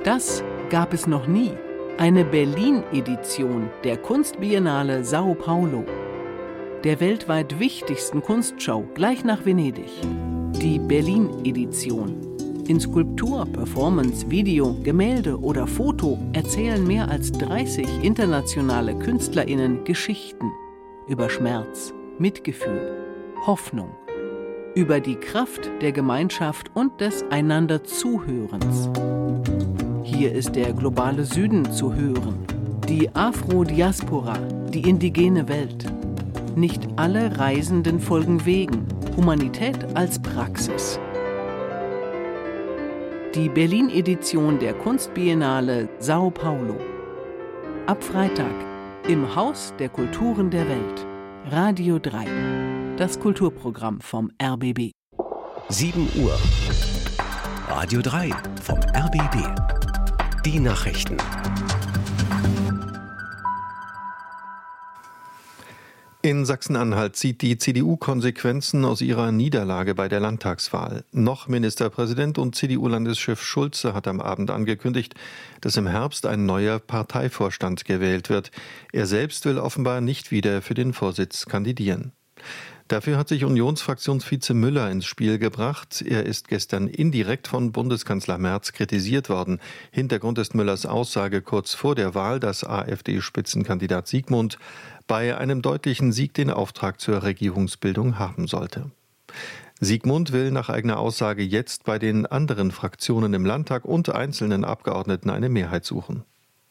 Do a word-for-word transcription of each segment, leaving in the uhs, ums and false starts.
Das gab es noch nie. Eine Berlin-Edition der Kunstbiennale São Paulo, der weltweit wichtigsten Kunstshow gleich nach Venedig. Die Berlin-Edition. In Skulptur, Performance, Video, Gemälde oder Foto erzählen mehr als dreißig internationale KünstlerInnen Geschichten über Schmerz, Mitgefühl, Hoffnung, über die Kraft der Gemeinschaft und des Einander-Zuhörens. Hier ist der globale Süden zu hören, die Afro-Diaspora, die indigene Welt. Nicht alle Reisenden folgen Wegen, Humanität als Praxis. Die Berlin-Edition der Kunstbiennale São Paulo. Ab Freitag im Haus der Kulturen der Welt. Radio drei. Das Kulturprogramm vom R B B. sieben Uhr. Radio drei vom R B B. Die Nachrichten. In Sachsen-Anhalt zieht die C D U Konsequenzen aus ihrer Niederlage bei der Landtagswahl. Noch Ministerpräsident und C D U-Landeschef Schulze hat am Abend angekündigt, dass im Herbst ein neuer Parteivorstand gewählt wird. Er selbst will offenbar nicht wieder für den Vorsitz kandidieren. Dafür hat sich Unionsfraktionsvize Müller ins Spiel gebracht. Er ist gestern indirekt von Bundeskanzler Merz kritisiert worden. Hintergrund ist Müllers Aussage kurz vor der Wahl, dass AfD-Spitzenkandidat Siegmund bei einem deutlichen Sieg den Auftrag zur Regierungsbildung haben sollte. Siegmund will nach eigener Aussage jetzt bei den anderen Fraktionen im Landtag und einzelnen Abgeordneten eine Mehrheit suchen.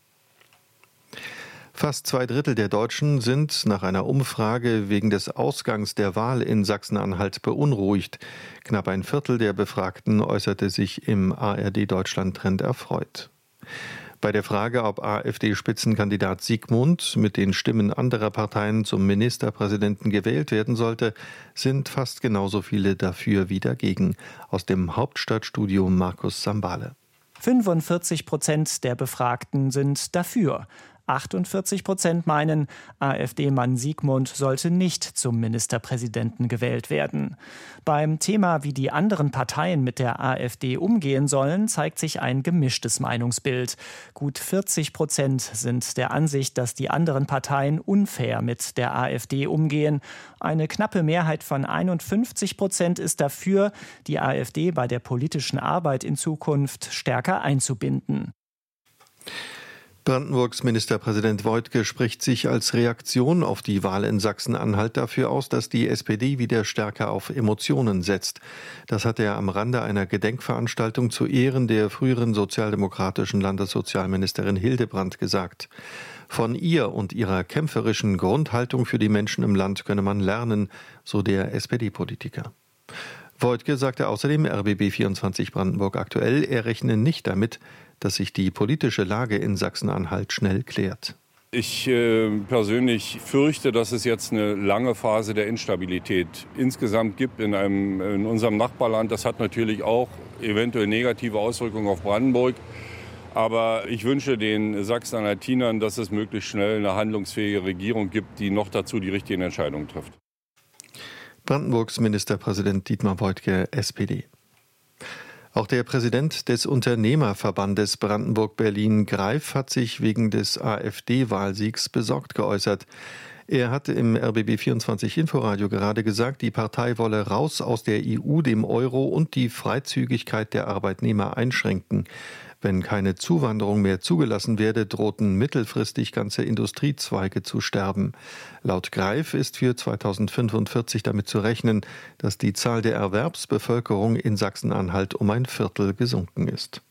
Fast zwei Drittel der Deutschen sind nach einer Umfrage wegen des Ausgangs der Wahl in Sachsen-Anhalt beunruhigt. Knapp ein Viertel der Befragten äußerte sich im A R D-Deutschland-Trend erfreut. Bei der Frage, ob AfD-Spitzenkandidat Siegmund mit den Stimmen anderer Parteien zum Ministerpräsidenten gewählt werden sollte, sind fast genauso viele dafür wie dagegen. Aus dem Hauptstadtstudio Markus Sambale. fünfundvierzig Prozent der Befragten sind dafür. achtundvierzig Prozent meinen, AfD-Mann Siegmund sollte nicht zum Ministerpräsidenten gewählt werden. Beim Thema, wie die anderen Parteien mit der AfD umgehen sollen, zeigt sich ein gemischtes Meinungsbild. Gut vierzig Prozent sind der Ansicht, dass die anderen Parteien unfair mit der AfD umgehen. Eine knappe Mehrheit von einundfünfzig Prozent ist dafür, die AfD bei der politischen Arbeit in Zukunft stärker einzubinden. Brandenburgs Ministerpräsident Woidke spricht sich als Reaktion auf die Wahl in Sachsen-Anhalt dafür aus, dass die S P D wieder stärker auf Emotionen setzt. Das hat er am Rande einer Gedenkveranstaltung zu Ehren der früheren sozialdemokratischen Landessozialministerin Hildebrandt gesagt. Von ihr und ihrer kämpferischen Grundhaltung für die Menschen im Land könne man lernen, so der S P D-Politiker. Woidke sagte außerdem R B B vierundzwanzig Brandenburg aktuell, er rechne nicht damit, dass sich die politische Lage in Sachsen-Anhalt schnell klärt. Ich äh, persönlich fürchte, dass es jetzt eine lange Phase der Instabilität insgesamt gibt in, einem, in unserem Nachbarland. Das hat natürlich auch eventuell negative Auswirkungen auf Brandenburg. Aber ich wünsche den Sachsen-Anhaltinern, dass es möglichst schnell eine handlungsfähige Regierung gibt, die noch dazu die richtigen Entscheidungen trifft. Brandenburgs Ministerpräsident Dietmar Woidke, S P D. Auch der Präsident des Unternehmerverbandes Brandenburg-Berlin, Greif, hat sich wegen des AfD-Wahlsiegs besorgt geäußert. Er hat im R B B vierundzwanzig Inforadio gerade gesagt, die Partei wolle raus aus der E U, dem Euro und die Freizügigkeit der Arbeitnehmer einschränken. Wenn keine Zuwanderung mehr zugelassen werde, drohten mittelfristig ganze Industriezweige zu sterben. Laut Greif ist für zweitausendfünfundvierzig damit zu rechnen, dass die Zahl der Erwerbsbevölkerung in Sachsen-Anhalt um ein Viertel gesunken ist.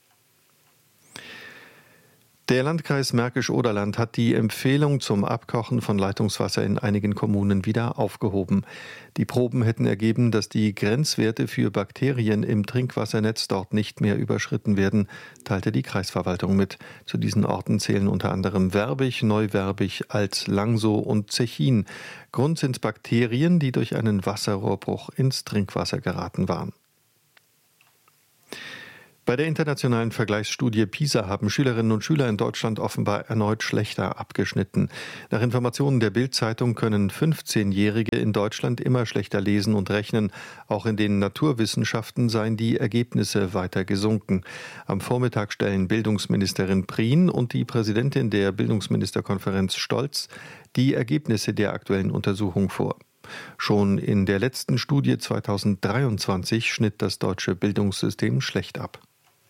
Der Landkreis Märkisch-Oderland hat die Empfehlung zum Abkochen von Leitungswasser in einigen Kommunen wieder aufgehoben. Die Proben hätten ergeben, dass die Grenzwerte für Bakterien im Trinkwassernetz dort nicht mehr überschritten werden, teilte die Kreisverwaltung mit. Zu diesen Orten zählen unter anderem Werbig, Neuwerbig, Alt-Langsow und Zechin. Grund sind Bakterien, die durch einen Wasserrohrbruch ins Trinkwasser geraten waren. Bei der internationalen Vergleichsstudie PISA haben Schülerinnen und Schüler in Deutschland offenbar erneut schlechter abgeschnitten. Nach Informationen der Bild-Zeitung können fünfzehnjährige in Deutschland immer schlechter lesen und rechnen. Auch in den Naturwissenschaften seien die Ergebnisse weiter gesunken. Am Vormittag stellen Bildungsministerin Prien und die Präsidentin der Bildungsministerkonferenz Stolz die Ergebnisse der aktuellen Untersuchung vor. Schon in der letzten Studie zweitausenddreiundzwanzig schnitt das deutsche Bildungssystem schlecht ab.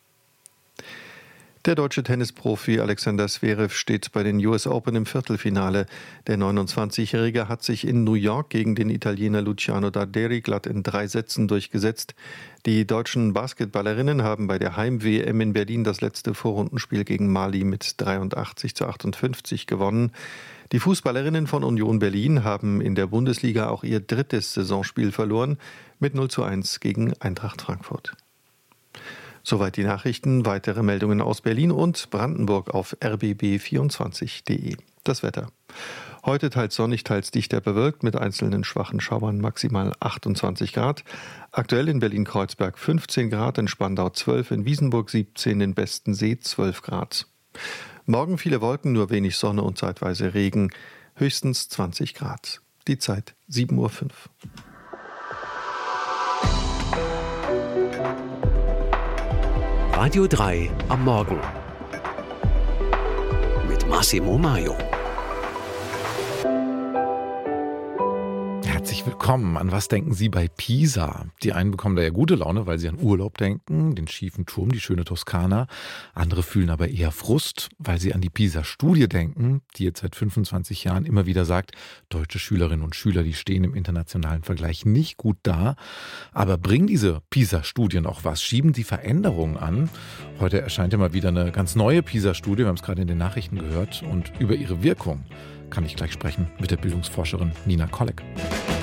Der deutsche Tennisprofi Alexander Zverev steht bei den U S Open im Viertelfinale. Der neunundzwanzigjährige hat sich in New York gegen den Italiener Luciano Darderi glatt in drei Sätzen durchgesetzt. Die deutschen Basketballerinnen haben bei der Heim-W M in Berlin das letzte Vorrundenspiel gegen Mali mit dreiundachtzig zu achtundfünfzig gewonnen. Die Fußballerinnen von Union Berlin haben in der Bundesliga auch ihr drittes Saisonspiel verloren mit null zu eins gegen Eintracht Frankfurt. Soweit die Nachrichten. Weitere Meldungen aus Berlin und Brandenburg auf r b b vierundzwanzig punkt d e. Das Wetter. Heute teils sonnig, teils dichter bewölkt mit einzelnen schwachen Schauern, maximal achtundzwanzig Grad. Aktuell in Berlin-Kreuzberg fünfzehn Grad, in Spandau zwölf, in Wiesenburg siebzehn, in Bestensee zwölf Grad. Morgen viele Wolken, nur wenig Sonne und zeitweise Regen, höchstens zwanzig Grad. Die Zeit sieben Uhr fünf. Radio drei am Morgen mit Massimo Maio. Herzlich willkommen. An was denken Sie bei PISA? Die einen bekommen da ja gute Laune, weil sie an Urlaub denken, den schiefen Turm, die schöne Toskana. Andere fühlen aber eher Frust, weil sie an die PISA-Studie denken, die jetzt seit fünfundzwanzig Jahren immer wieder sagt, deutsche Schülerinnen und Schüler, die stehen im internationalen Vergleich nicht gut da. Aber bringen diese PISA-Studien auch was? Schieben die Veränderungen an? Heute erscheint ja mal wieder eine ganz neue PISA-Studie, wir haben es gerade in den Nachrichten gehört, und über ihre Wirkung kann ich gleich sprechen mit der Bildungsforscherin Nina Kolleg.